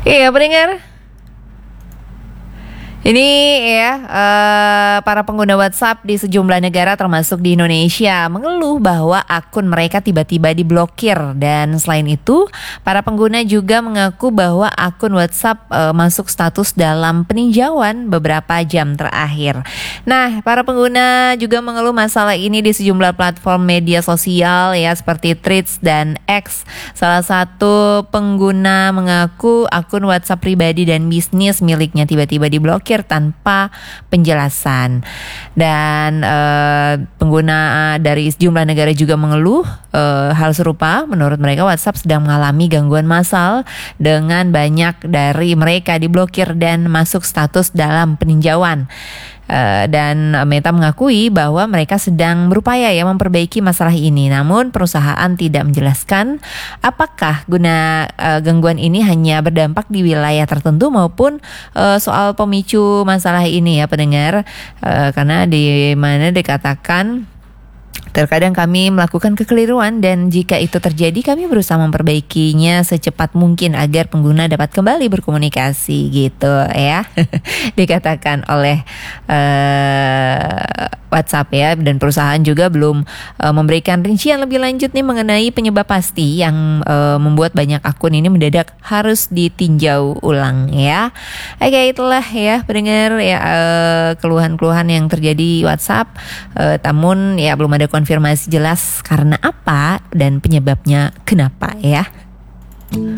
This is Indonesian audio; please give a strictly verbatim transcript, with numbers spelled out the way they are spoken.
Iya, pendengar. Ini ya, eh, para pengguna WhatsApp di sejumlah negara termasuk di Indonesia mengeluh bahwa akun mereka tiba-tiba diblokir. Dan selain itu, para pengguna juga mengaku bahwa akun WhatsApp eh, masuk status dalam peninjauan beberapa jam terakhir. Nah, para pengguna juga mengeluh masalah ini di sejumlah platform media sosial ya, seperti Threads dan X. Salah satu pengguna mengaku akun WhatsApp pribadi dan bisnis miliknya tiba-tiba diblokir tanpa penjelasan. Dan uh, pengguna dari sejumlah negara juga mengeluh uh, hal serupa. Menurut mereka WhatsApp sedang mengalami gangguan massal dengan banyak dari mereka diblokir dan masuk status dalam peninjauan. Uh, dan Meta mengakui bahwa mereka sedang berupaya ya memperbaiki masalah ini. Namun perusahaan tidak menjelaskan apakah guna uh, gangguan ini hanya berdampak di wilayah tertentu maupun uh, soal pemicu masalah ini ya pendengar. Uh, karena di mana dikatakan terkadang kami melakukan kekeliruan dan jika itu terjadi kami berusaha memperbaikinya secepat mungkin agar pengguna dapat kembali berkomunikasi gitu ya. Dikatakan oleh uh, WhatsApp ya, dan perusahaan juga belum uh, memberikan rincian lebih lanjut nih mengenai penyebab pasti yang uh, membuat banyak akun ini mendadak harus ditinjau ulang ya. Oke, itulah ya pendengar ya uh, keluhan-keluhan yang terjadi WhatsApp, uh, namun ya belum ada konfirmasi jelas karena apa dan penyebabnya kenapa ya.